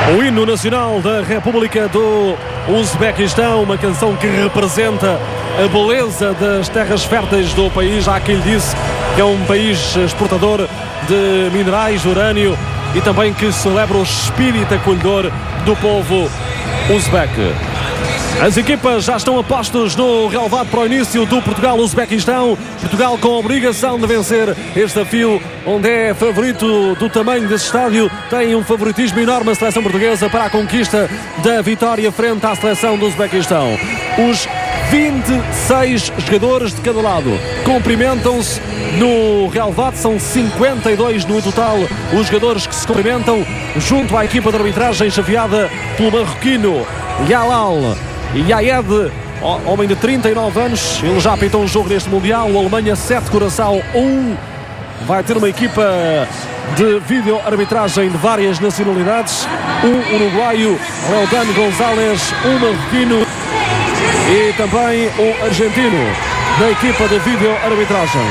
O hino nacional da República do Uzbequistão, uma canção que representa a beleza das terras férteis do país. Há quem lhe disse que é um país exportador de minerais, de urânio, e também que celebra o espírito acolhedor do povo uzbeque. As equipas já estão a postos no relevado para o início do Portugal-Uzbequistão. Portugal com a obrigação de vencer este desafio, onde é favorito do tamanho desse estádio. Tem um favoritismo enorme a seleção portuguesa para a conquista da vitória frente à seleção do Uzbequistão. Os 26 jogadores de cada lado cumprimentam-se no relevado, são 52 no total os jogadores que se cumprimentam junto à equipa de arbitragem chefiada pelo marroquino Yalal Yaed, homem de 39 anos. Ele já apitou um jogo neste Mundial. O Alemanha 7, Curaçao 1. Vai ter uma equipa de vídeo-arbitragem de várias nacionalidades. Um uruguaio, Leodan González, um marroquino e também um argentino da equipa de vídeo-arbitragem.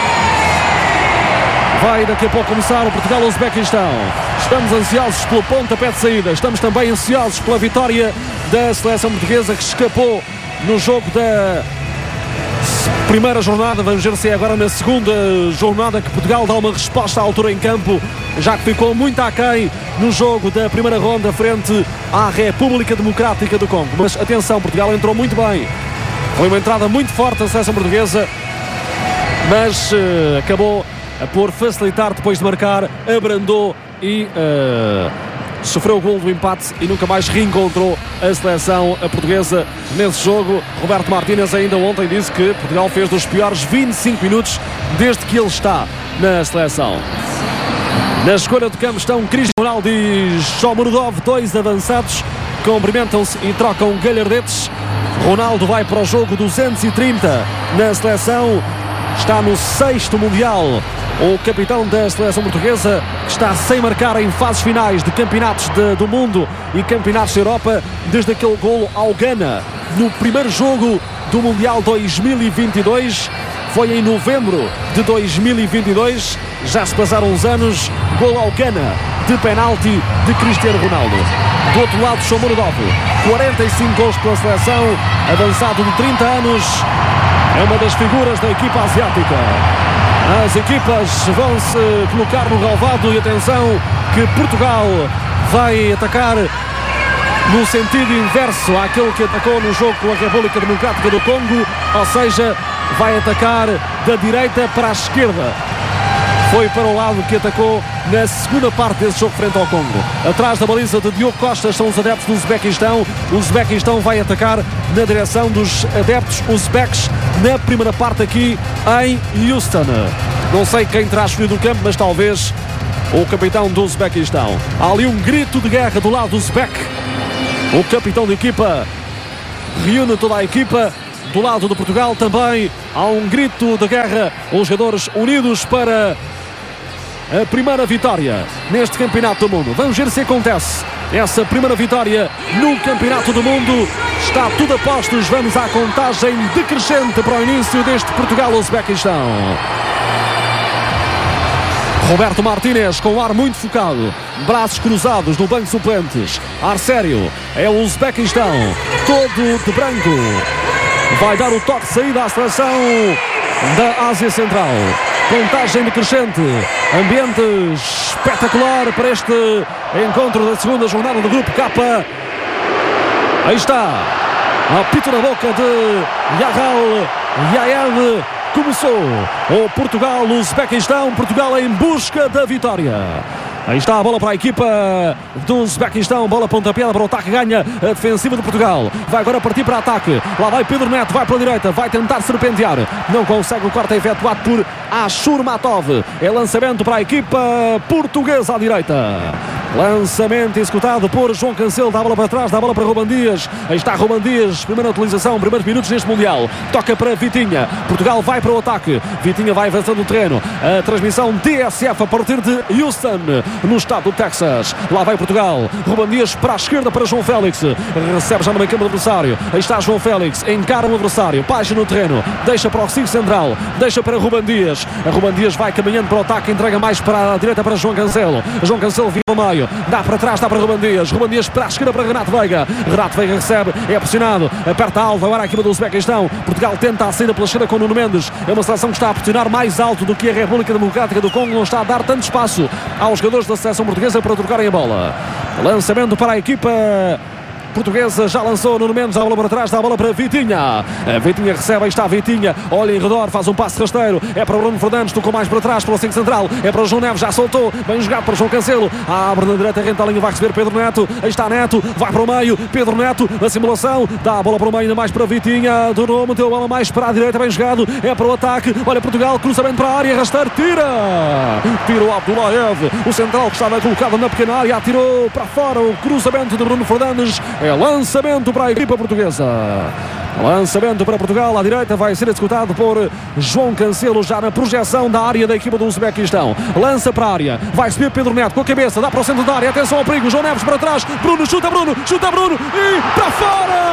Vai daqui a pouco começar o Portugal-Uzbequistão. Estamos ansiosos pelo pontapé de saída. Estamos também ansiosos pela vitória da seleção portuguesa, que escapou no jogo da primeira jornada. Vamos ver se é agora na segunda jornada que Portugal dá uma resposta à altura em campo, já que ficou muito aquém no jogo da primeira ronda frente à República Democrática do Congo. Mas atenção, Portugal entrou muito bem. Foi uma entrada muito forte da seleção portuguesa, mas acabou por facilitar depois de marcar, abrandou e sofreu o gol do empate e nunca mais reencontrou a seleção portuguesa nesse jogo. Roberto Martínez ainda ontem disse que Portugal fez dos piores 25 minutos desde que ele está na seleção. Na escolha de campo estão Cristiano Ronaldo e Shomurodov, dois avançados, cumprimentam-se e trocam galhardetes. Ronaldo vai para o jogo 230 na seleção, está no 6º Mundial. O capitão da seleção portuguesa está sem marcar em fases finais de campeonatos do mundo e campeonatos da Europa desde aquele golo ao Ghana no primeiro jogo do Mundial 2022. Foi em novembro de 2022, já se passaram uns anos. Golo ao Ghana de penalti de Cristiano Ronaldo. Do outro lado, Shomurodov, 45 gols pela seleção, avançado de 30 anos, é uma das figuras da equipa asiática. As equipas vão se colocar no relvado e atenção que Portugal vai atacar no sentido inverso àquele que atacou no jogo com a República Democrática do Congo, ou seja, vai atacar da direita para a esquerda. Foi para o lado que atacou na segunda parte desse jogo frente ao Congo. Atrás da baliza de Diogo Costa são os adeptos do Uzbequistão. O Uzbequistão vai atacar na direção dos adeptos uzbeques na primeira parte aqui em Houston. Não sei quem terá escolhido o campo, mas talvez o capitão do Uzbequistão. Há ali um grito de guerra do lado do Uzbeque. O capitão da equipa reúne toda a equipa. Do lado de Portugal também há um grito de guerra. Os jogadores unidos para a primeira vitória neste Campeonato do Mundo. Vamos ver se acontece essa primeira vitória no Campeonato do Mundo. Está tudo a postos. Vamos à contagem decrescente para o início deste Portugal-Uzbequistão. Roberto Martínez com ar muito focado, braços cruzados no banco de suplentes, ar sério. É o Uzbequistão todo de branco. Vai dar o toque de saída à seleção da Ásia Central. Contagem decrescente, ambiente espetacular para este encontro da segunda jornada do Grupo K. Aí está, apito na boca de Yalal Yaed. Começou o Portugal-Uzbequistão. Portugal em busca da vitória. Aí está a bola para a equipa do Uzbequistão. Bola pontapeada para o ataque. Ganha a defensiva de Portugal. Vai agora partir para ataque. Lá vai Pedro Neto. Vai para a direita. Vai tentar serpentear. Não consegue. O corte é efetuado por Ashurmatov. É lançamento para a equipa portuguesa à direita. Lançamento executado por João Cancelo. Dá a bola para trás. Dá a bola para Ruben Dias. Aí está Ruben Dias. Primeira utilização. Primeiros minutos neste Mundial. Toca para Vitinha. Portugal vai para o ataque. Vitinha vai avançando o terreno. A transmissão DSF a partir de Houston, no estado do Texas. Lá vai Portugal. Ruben Dias para a esquerda para João Félix. Recebe já no meio campo do adversário. Aí está João Félix. Encara o adversário. Baixa no terreno. Deixa para o círculo central. Deixa para Ruben Dias. A Ruben Dias vai caminhando para o ataque. Entrega mais para a direita para João Cancelo. João Cancelo vira ao meio. meio, dá para trás, dá para Ruben Dias para a esquerda para Renato Veiga recebe, é pressionado, aperta alto agora a equipa do Uzbequistão. Portugal tenta a saída pela esquerda com Nuno Mendes, é uma seleção que está a pressionar mais alto do que a República Democrática do Congo, não está a dar tanto espaço aos jogadores da seleção portuguesa para trocarem a bola. Lançamento para a equipa portuguesa, já lançou Nuno Mendes, a bola para trás, dá a bola para Vitinha. Vitinha recebe, aí está Vitinha, olha em redor, faz um passe rasteiro, é para Bruno Fernandes, tocou mais para trás, para o 5 central, é para o João Neves, já soltou, bem jogado para João Cancelo, abre na direita, renta a linha, vai receber Pedro Neto, aí está Neto, vai para o meio, Pedro Neto, na simulação, dá a bola para o meio, ainda mais para Vitinha, Durou, meteu a bola mais para a direita, bem jogado, é para o ataque, olha Portugal, cruzamento para a área, rasteiro, tira o Abdullaev, o central que estava colocado na pequena área, atirou para fora o cruzamento de Bruno Fernandes, é lançamento para a equipa portuguesa. Lançamento para Portugal, à direita vai ser executado por João Cancelo, já na projeção da área da equipa do Uzbequistão. Lança para a área, vai subir Pedro Neto com a cabeça, dá para o centro da área, atenção ao perigo, João Neves para trás, Bruno chuta Bruno e para fora!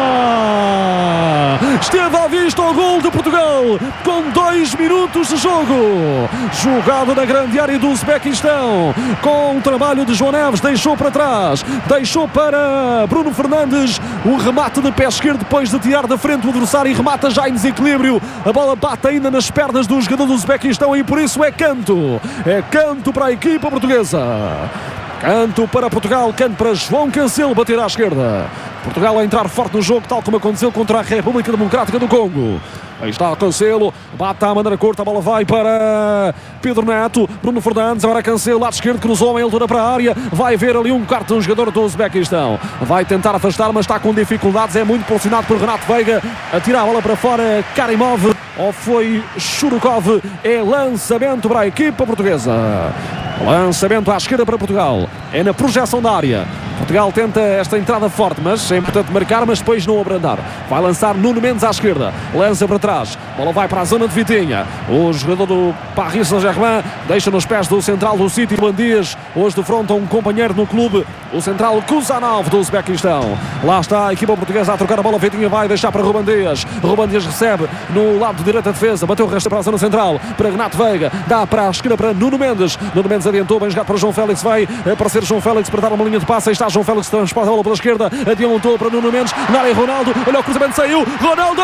Esteve à vista o gol de Portugal com 2 minutos de jogo, jogado na grande área do Uzbequistão, com o trabalho de João Neves, deixou para trás, deixou para Bruno Fernandes, um remate de pé esquerdo depois de tirar da frente o adversário e remata já em desequilíbrio, a bola bate ainda nas pernas do jogador do Uzbequistão e por isso é canto para a equipa portuguesa. Canto para Portugal, canto para João Cancelo bater à esquerda. Portugal a entrar forte no jogo, tal como aconteceu contra a República Democrática do Congo. Aí está Cancelo, bate à maneira curta, a bola vai para Pedro Neto, Bruno Fernandes, agora Cancelo, lado esquerdo, cruzou em altura para a área, vai ver ali um cartão de um jogador do Uzbequistão, vai tentar afastar, mas está com dificuldades, é muito pressionado por Renato Veiga, atira a bola para fora, Karimov, ou foi Churukov, é lançamento para a equipa portuguesa. Lançamento à esquerda para Portugal, é na projeção da área. Portugal tenta esta entrada forte, mas é importante marcar, mas depois não abrandar. Vai lançar Nuno Mendes à esquerda, lança para trás, bola vai para a zona de Vitinha. O jogador do Paris Saint-Germain deixa nos pés do central do City, Ruben Dias, hoje defronta um companheiro no clube, o central Kuzanov do Uzbequistão. Lá está a equipa portuguesa a trocar a bola, Vitinha vai deixar para Ruben Dias recebe no lado direito da defesa, bateu o resto para a zona central, para Renato Veiga, dá para a esquerda para Nuno Mendes adiantou, bem jogado para João Félix, vai aparecer João Félix para dar uma linha de passe, aí está João Félix, transporta a bola pela esquerda, adiantou para Nuno Mendes, na área Ronaldo, olha o cruzamento, saiu, Ronaldo,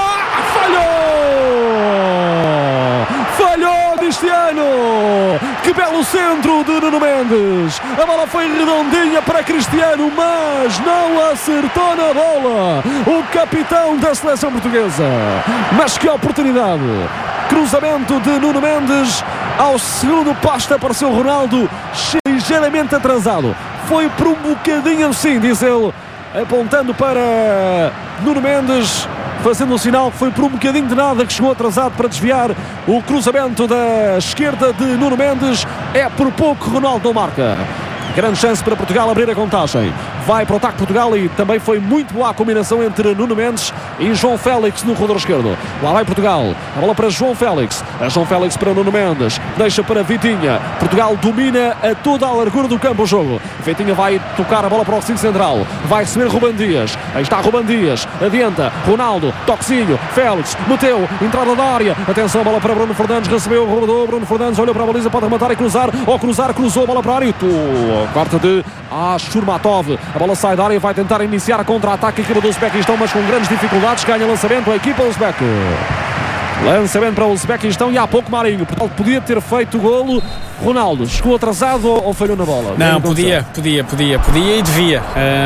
falhou Cristiano, que belo centro de Nuno Mendes, a bola foi redondinha para Cristiano, mas não acertou na bola, o capitão da seleção portuguesa, mas que oportunidade, cruzamento de Nuno Mendes, ao segundo poste apareceu Ronaldo, ligeiramente atrasado, foi por um bocadinho assim, diz ele, apontando para Nuno Mendes, fazendo um sinal que foi por um bocadinho de nada que chegou atrasado para desviar o cruzamento da esquerda de Nuno Mendes, é por pouco Ronaldo não marca. Grande chance para Portugal abrir a contagem. Vai para o ataque Portugal e também foi muito boa a combinação entre Nuno Mendes e João Félix no corredor esquerdo. Lá vai Portugal. A bola para João Félix. A João Félix para Nuno Mendes. Deixa para Vitinha. Portugal domina a toda a largura do campo o jogo. Vitinha vai tocar a bola para o 5 central. Vai receber Ruben Dias. Aí está Ruben Dias. Adianta. Ronaldo. Toquezinho. Félix. Meteu. Entrada da área. Atenção, a bola para Bruno Fernandes. Recebeu o roubador. Bruno Fernandes olhou para a baliza. Pode rematar e cruzar. Ao cruzar, cruzou a bola para a área. Corta de Shurmatov. A bola sai da área, vai tentar iniciar a contra-ataque a equipa do Uzbequistão, mas com grandes dificuldades. Ganha lançamento a equipa Uzbek. Lançamento para o Uzbequistão e há pouco Marinho. Portanto, podia ter feito o golo. Ronaldo, chegou atrasado ou falhou na bola? Não, podia e devia.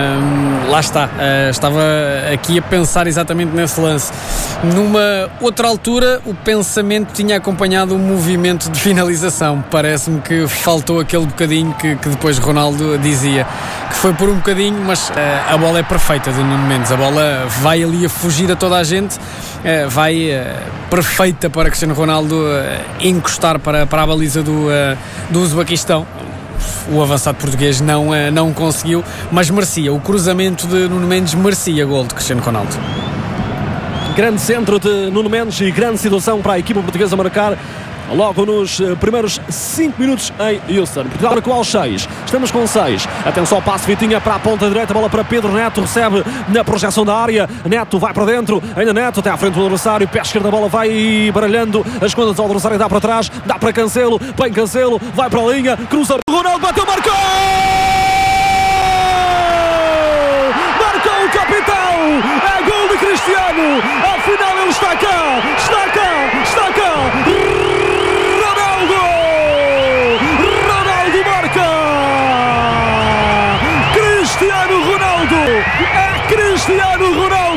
Lá está. Estava aqui a pensar exatamente nesse lance. Numa outra altura, o pensamento tinha acompanhado o movimento de finalização. Parece-me que faltou aquele bocadinho que depois Ronaldo dizia que foi por um bocadinho, mas a bola é perfeita de Nuno Mendes. A bola vai ali a fugir a toda a gente, vai perfeita para Cristiano Ronaldo encostar para a baliza do Uzbequistão. O avançado português não conseguiu, mas merecia. O cruzamento de Nuno Mendes merecia gol de Cristiano Ronaldo. Grande centro de Nuno Mendes e grande situação para a equipa portuguesa marcar logo nos primeiros 5 minutos em Houston. Portugal marcou aos 6. Estamos com 6. Atenção ao passe, Vitinha para a ponta direita, bola para Pedro Neto, recebe na projeção da área. Neto vai para dentro, ainda Neto até à frente do adversário, pé esquerdo, a bola vai baralhando as contas ao adversário, dá para trás, dá para Cancelo, bem Cancelo, vai para a linha, cruza, Ronaldo bateu, marcou! É Cristiano Ronaldo!